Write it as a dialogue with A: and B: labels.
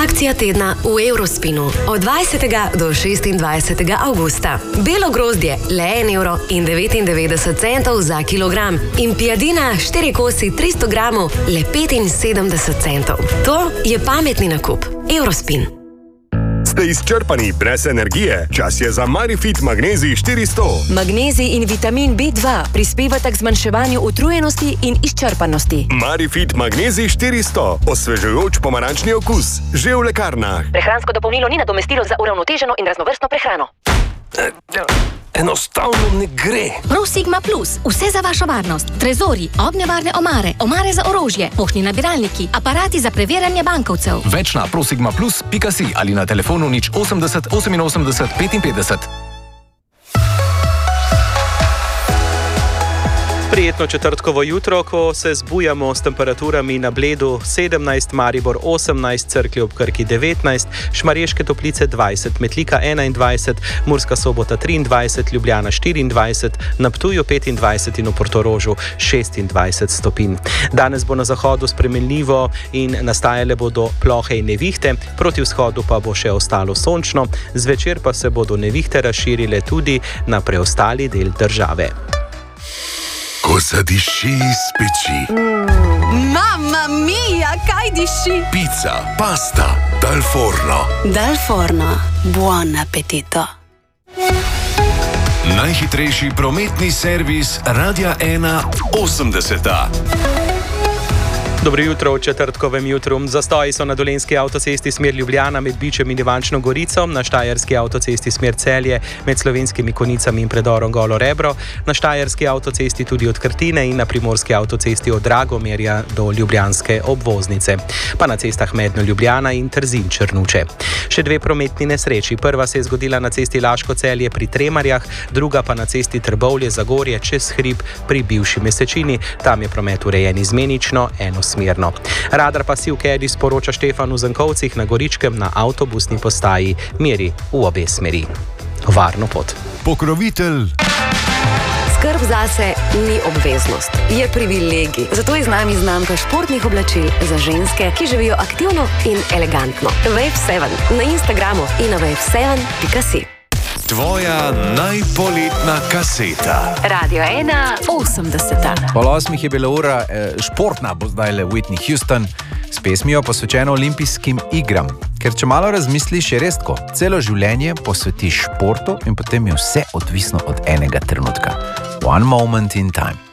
A: Akcija tedna v Eurospinu od 20. do 26. avgusta. Belo grozdje le 1,99 € za kilogram in pijadina 4 kosi 300 gramov le 75 centov. To je pametni nakup. Eurospin.
B: Ste izčrpani brez energije? Čas je za Marifit Magnezij 400.
C: Magnezij in vitamin B2 prispevata k zmanjševanju utrujenosti in izčrpanosti.
B: Marifit Magnezij 400. Osvežujoč pomarančni okus. Že v lekarnah.
C: Prehransko dopolnilo ni nadomestilo za uravnoteženo in raznovrstno prehrano.
D: Enostavno ne gre.
E: ProSigma Plus. Vse za vašo varnost. Trezori, ognjevarne omare, omare za orožje, poštni nabiralniki, aparati za preverjanje bankovcev.
D: Več na prosigmaplus.si ali na telefonu 080 88 55.
F: Prijetno četrtkovo jutro, ko se zbujamo s temperaturami na Bledu 17, Maribor 18, Cerklje ob Krki 19, Šmarješke Toplice 20, Metlika 21, Murska Sobota 23, Ljubljana 24, na Ptuju 25 in v Portorožu 26 stopinj. Danes bo na zahodu spremenljivo in nastajale bodo plohe in nevihte, proti vzhodu pa bo še ostalo sončno, zvečer pa se bodo nevihte razširile tudi na preostali del države.
G: Ko zadiši iz peči.
E: Mamma mia, kaj diši?
G: Pica, pasta, dal forno.
A: Dal forno. Buon appetito.
G: Najhitrejši prometni servis Radia 1 80.
F: Dobro jutro v četrtkovem jutru. Zastoji so na Dolenjski avtocesti smer Ljubljana med Bičem in Ivančno Gorico, na Štajerski avtocesti smer Celje med Slovenskimi Konicami in predorom Golo Rebro, na Štajerski avtocesti tudi od Krtine in na Primorski avtocesti od Dragomerja do Ljubljanske obvoznice, pa na cestah Medno Ljubljana in Trzin Črnuče. Še dve prometni nesreči. Prva se je zgodila na cesti Laško Celje pri Tremarjah, druga pa na cesti Trbovlje Zagorje čez hrib pri bivši Mesečini. Tam je promet urejen izmenično, enosmerno. Radar pasiv Kedi sporoča Štefanu Zankovcih na Goričkem na avtobusni postaji meri v obe smeri. Varno pot.
G: Pokrovitelj.
A: Skrb zase ni obveznost, je privilegij. Zato je z nami znamka športnih oblačil za ženske, ki živijo aktivno in elegantno. Wave 7 na Instagramu in na wave7.si.
G: Tvoja najpoletna kaseta.
A: Radio 1 80.
H: Pol 8 je bila ura, športna bo zdaj le Whitney Houston s pesmijo posvečeno olimpijskim igram. Ker če malo razmisliš, je res tako. Celo življenje posvetiš športu in potem je vse odvisno od enega trenutka. One moment in time.